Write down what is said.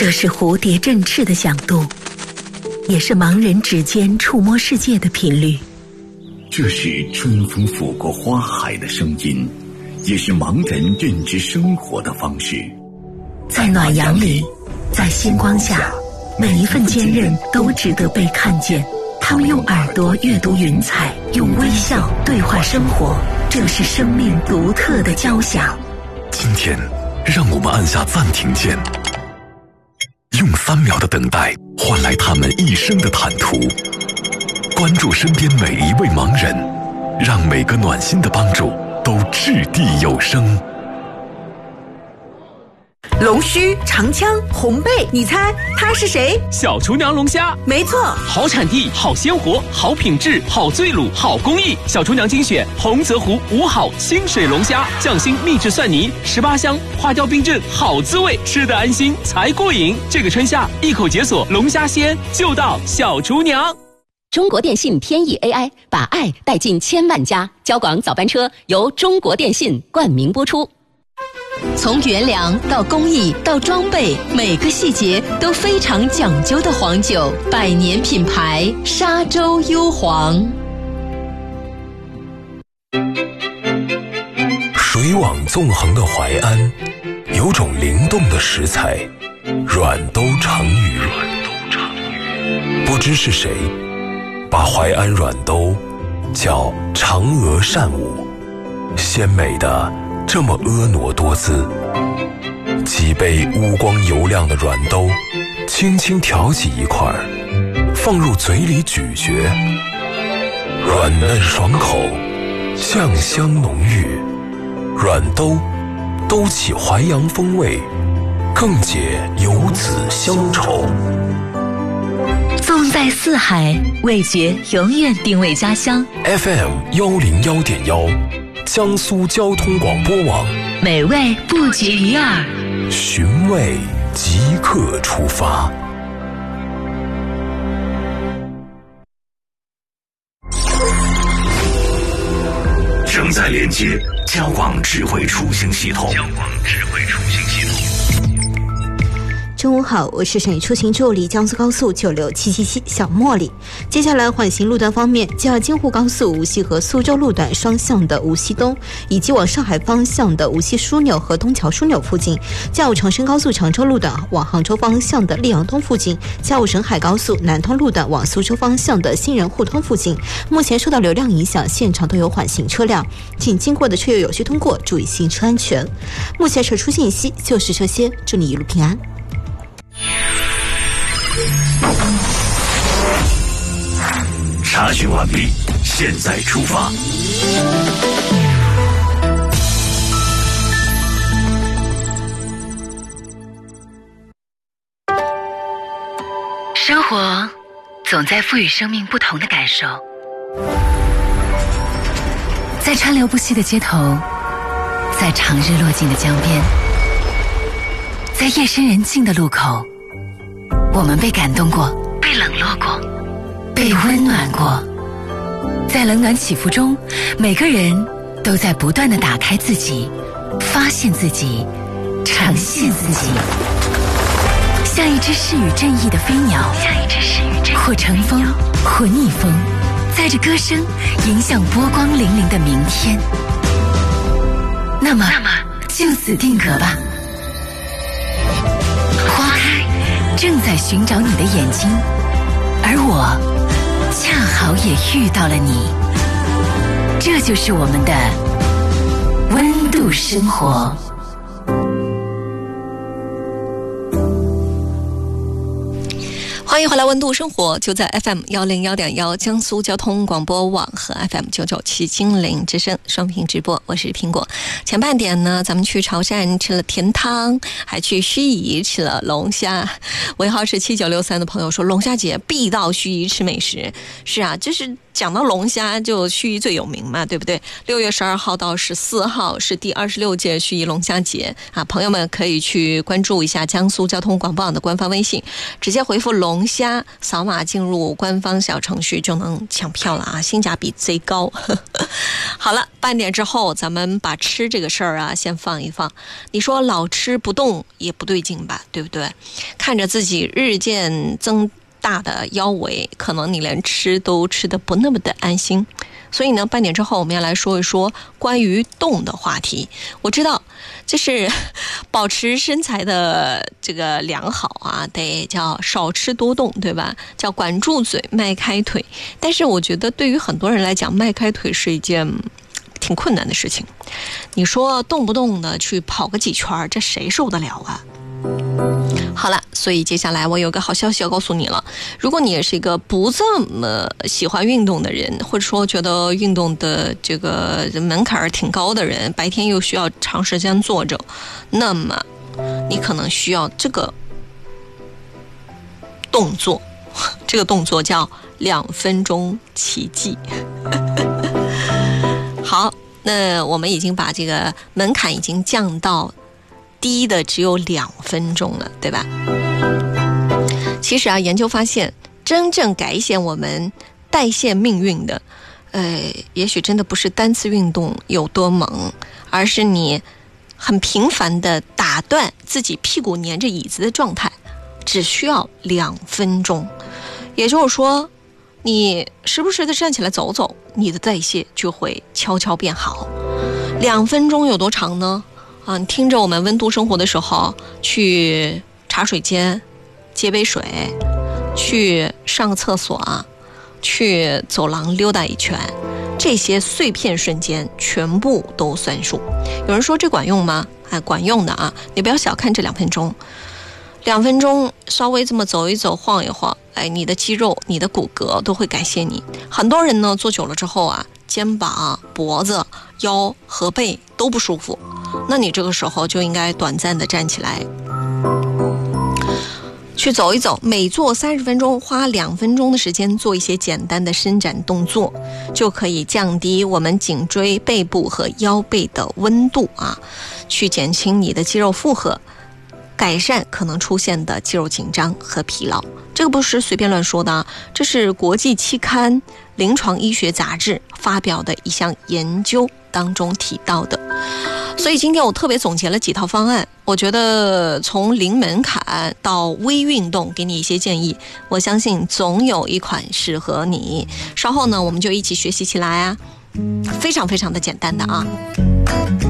这是蝴蝶振翅的响度，也是盲人指尖触摸世界的频率。 这是春风拂过花海的声音，也是盲人认知生活的方式。 在暖阳里，在星光下，每一份坚韧都值得被看见。他们用耳朵阅读云彩，用微笑对话生活，这是生命独特的交响。 今天让我们按下暂停键，用3秒的等待换来他们一生的坦途。关注身边每一位盲人，让每个暖心的帮助都掷地有声。 龙须、长枪、红背，你猜他是谁？ 小厨娘龙虾， 没错， 好产地、好鲜活、好品质、好醉卤、好工艺。小厨娘精选洪泽湖5好清水龙虾，匠心秘制蒜泥，18香，花雕冰镇，好滋味，吃得安心才过瘾。这个春夏，一口解锁龙虾鲜，就到小厨娘。 中国电信天翼 AI 把爱带进千万家，交广早班车由中国电信冠名播出。从原粮到工艺到装备，每个细节都非常讲究的黄酒，100年品牌沙洲幽黄。 水网纵横的淮安，有种灵动的食材，软兜长鱼。不知是谁把淮安软兜叫嫦娥扇舞，鲜美的这么婀娜多姿。几杯乌光油亮的软兜，轻轻挑起一块，放入嘴里咀嚼，软嫩爽口，酱香浓郁。软兜兜起淮扬风味，更解游子乡愁。 纵在四海，味觉永远定位家乡。 FM101.1，江苏交通广播网， 美味不绝于耳， 寻味即刻出发。 正在连接交广智慧出行系统。 中午好，我是省域出行助理江苏高速96777小茉莉。接下来缓行路段方面，就要京沪高速无锡和苏州路段双向的无锡东，以及往上海方向的无锡枢纽和东桥枢纽附近；加武长深高速常州路段往杭州方向的溧阳东附近；加武沈海高速南通路段往苏州方向的新人互通附近。目前受到流量影响，现场都有缓行车辆，请经过的车友有序通过，注意行车安全。目前社出信息就是这些，祝你一路平安。 查询完毕，现在出发。 生活总在赋予生命不同的感受，在川流不息的街头，在长日落尽的江边，在夜深人静的路口，我们被感动过，被冷落过，被温暖过。在冷暖起伏中，每个人都在不断地打开自己，发现自己，呈现自己。像一只适与正义的飞鸟，或乘风，或逆风，载着歌声，迎向波光粼粼的明天。那么就此定格吧。花开正在寻找你的眼睛，而我恰好也遇到了你。这就是我们的温度生活。 欢迎回来，温度生活就在 FM101.1 江苏交通广播网和 FM997 金陵之声双屏直播，我是苹果。前半点呢，咱们去潮汕吃了甜汤，还去盱眙吃了龙虾。尾号是7963的朋友说，龙虾节必到盱眙吃美食。是啊，就是讲到龙虾，就盱眙最有名嘛，对不对？6月12号到14号是第26届盱眙龙虾节啊，朋友们可以去关注一下江苏交通广播网的官方微信，直接回复龙虾，扫码进入官方小程序就能抢票了啊，性价比贼高。好了，半点之后咱们把吃这个事儿啊先放一放。你说老吃不动也不对劲吧，对不对？看着自己日渐增大的腰围，可能你连吃都吃得不那么的安心。所以呢，半点之后我们要来说一说关于动的话题。我知道就是保持身材的这个良好啊，得叫少吃多动，对吧？叫管住嘴，迈开腿。但是我觉得对于很多人来讲，迈开腿是一件挺困难的事情。你说动不动的去跑个几圈，这谁受得了啊？好了，所以接下来我有个好消息要告诉你了。如果你也是一个不这么喜欢运动的人，或者说觉得运动的这个门槛挺高的人，白天又需要长时间坐着，那么你可能需要这个动作，这个动作叫2分钟奇迹。好，那我们已经把这个门槛已经降到低的只有2分钟了，对吧？其实啊，研究发现，真正改写我们代谢命运的，也许真的不是单次运动有多猛，而是你很频繁的打断自己屁股粘着椅子的状态，只需要2分钟。也就是说，你时不时的站起来走走，你的代谢就会悄悄变好。2分钟有多长呢？啊，你听着我们温度生活的时候，去茶水间接杯水，去上个厕所，去走廊溜达一圈，这些碎片瞬间全部都算数。有人说这管用吗？管用的啊！你不要小看这2分钟，2分钟稍微这么走一走，晃一晃，你的肌肉、你的骨骼都会感谢你。很多人呢，坐久了之后啊，肩膀、脖子、腰和背都不舒服，那你这个时候就应该短暂的站起来，去走一走，每做30分钟，花2分钟的时间做一些简单的伸展动作，就可以降低我们颈椎、背部和腰背的温度啊，去减轻你的肌肉负荷，改善可能出现的肌肉紧张和疲劳。这个不是随便乱说的啊，这是国际期刊《临床医学杂志》发表的一项研究当中提到的。所以今天我特别总结了几套方案，我觉得从零门槛到微运动，给你一些建议，我相信总有一款适合你。稍后呢，我们就一起学习起来啊，非常非常的简单的啊。